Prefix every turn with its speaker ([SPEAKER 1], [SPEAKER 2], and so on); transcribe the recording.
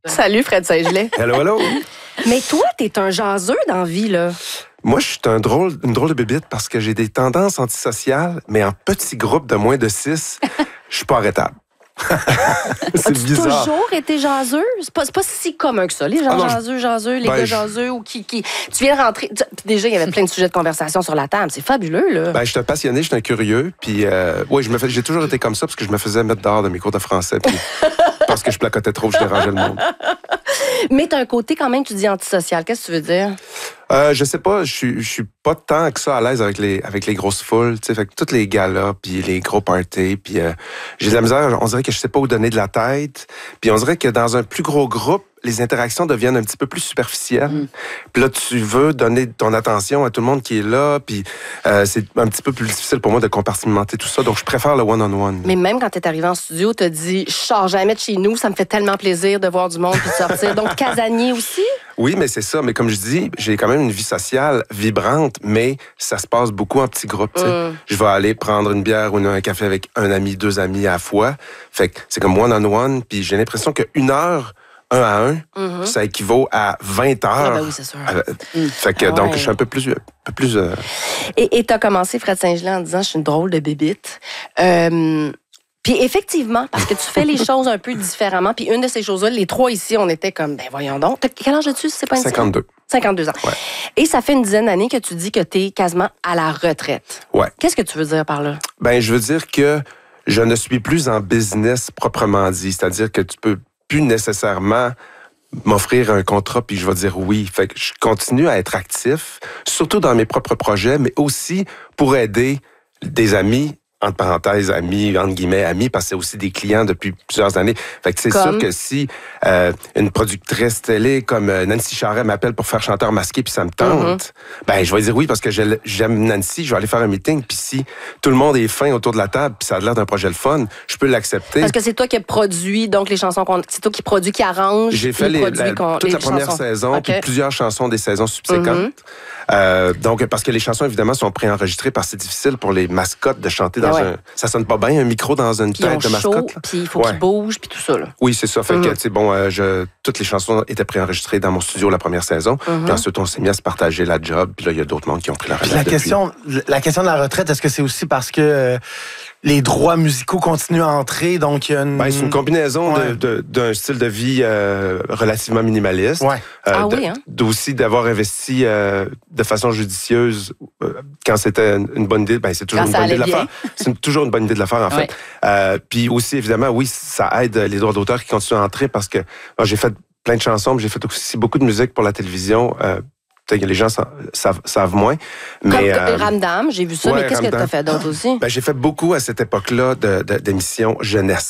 [SPEAKER 1] Salut, Fred Saint-Gelais.
[SPEAKER 2] Hello, hello.
[SPEAKER 1] Mais toi, t'es un jaseux dans la vie, là.
[SPEAKER 2] Moi, je suis une drôle de bébite parce que j'ai des tendances antisociales, mais en petits groupes de moins de 6, je suis pas arrêtable. C'est
[SPEAKER 1] As-tu
[SPEAKER 2] bizarre.
[SPEAKER 1] toujours été jaseux? C'est pas si commun que ça. Les gens jaseux, les gars jaseux ou qui... Tu viens de rentrer... Déjà, il y avait plein de sujets de conversation sur la table. C'est fabuleux, là.
[SPEAKER 2] Ben, je suis un passionné, je suis un curieux. Puis, oui, j'ai toujours été comme ça parce que je me faisais mettre dehors de mes cours de français. Puis, parce que je placotais trop, je dérangeais le monde.
[SPEAKER 1] Mais t'as un côté quand même, tu dis antisocial. Qu'est-ce que tu veux dire?
[SPEAKER 2] Je sais pas, je suis pas tant que ça à l'aise avec les grosses foules, tu sais, fait que tous les galas puis les gros parties, puis j'ai de la misère, on dirait que je sais pas où donner de la tête, puis on dirait que dans un plus gros groupe, les interactions deviennent un petit peu plus superficielles. Puis là, tu veux donner ton attention à tout le monde qui est là, puis c'est un petit peu plus difficile pour moi de compartimenter tout ça, donc je préfère le one-on-one.
[SPEAKER 1] Mais même quand t'es arrivé en studio, t'as dit « Je sors jamais de chez nous, ça me fait tellement plaisir de voir du monde puis de sortir. » Donc, casanier aussi?
[SPEAKER 2] Oui, mais c'est ça. Mais comme je dis, j'ai quand même une vie sociale vibrante, mais ça se passe beaucoup en petits groupes. Je vais aller prendre une bière ou un café avec un ami, 2 amis à la fois. Fait que c'est comme one-on-one, puis j'ai l'impression qu'une heure, 1 à 1, ça équivaut à 20 heures.
[SPEAKER 1] Ah ben oui, c'est sûr.
[SPEAKER 2] Fait que donc, je suis un peu plus...
[SPEAKER 1] Et t'as commencé, Fred Saint-Gelais, en disant « Je suis une drôle de bébite ». Puis effectivement, parce que tu fais les choses un peu différemment. Puis une de ces choses-là, les 3 ici, on était comme, ben voyons donc. Quel âge as-tu, si c'est pas une
[SPEAKER 2] 52.
[SPEAKER 1] 52 ans.
[SPEAKER 2] Ouais.
[SPEAKER 1] Et ça fait une dizaine d'années que tu dis que t'es quasiment à la retraite.
[SPEAKER 2] Ouais.
[SPEAKER 1] Qu'est-ce que tu veux dire par là?
[SPEAKER 2] Ben, je veux dire que je ne suis plus en business proprement dit. C'est-à-dire que tu peux plus nécessairement m'offrir un contrat puis je vais dire oui. Fait que je continue à être actif, surtout dans mes propres projets, mais aussi pour aider des amis, entre parenthèses, amis, entre guillemets, amis, parce que c'est aussi des clients depuis plusieurs années. Fait que c'est sûr que si une productrice télé comme Nancy Charret m'appelle pour faire chanteur masqué puis ça me tente, ben je vais dire oui parce que j'aime Nancy, je vais aller faire un meeting puis si tout le monde est fin autour de la table puis ça a l'air d'un projet le fun, je peux l'accepter.
[SPEAKER 1] Parce que c'est toi qui as produit donc les chansons c'est toi qui produis, qui arrange.
[SPEAKER 2] J'ai fait toute la première saison puis plusieurs chansons des saisons subséquentes. Donc parce que les chansons évidemment sont préenregistrées parce que c'est difficile pour les mascottes de chanter dans ça sonne pas bien un micro dans une tête de mascotte.
[SPEAKER 1] Puis il faut qu'ils bougent puis tout ça là.
[SPEAKER 2] Oui, c'est ça. Fait que tu sais bon toutes les chansons étaient préenregistrées dans mon studio la première saison. Puis ensuite on s'est mis à se partager la job. Puis là il y a d'autres mondes qui ont pris la relève.
[SPEAKER 3] La question de la retraite, est-ce que c'est aussi parce que les droits musicaux continuent à entrer, donc il y a une...
[SPEAKER 2] Ben, c'est une combinaison d'un style de vie relativement minimaliste. Aussi d'avoir investi de façon judicieuse quand c'était une bonne idée. Ben, c'est toujours une bonne idée de la faire. C'est toujours une bonne idée de la faire, en fait. Puis aussi, évidemment, oui, ça aide les droits d'auteur qui continuent à entrer parce que j'ai fait plein de chansons, mais j'ai fait aussi beaucoup de musique pour la télévision. Peut-être que les gens savent moins. Mais,
[SPEAKER 1] comme Ramdam, j'ai vu ça, mais qu'est-ce que tu as fait d'autre aussi?
[SPEAKER 2] Ben, j'ai fait beaucoup à cette époque-là d'émissions jeunesse.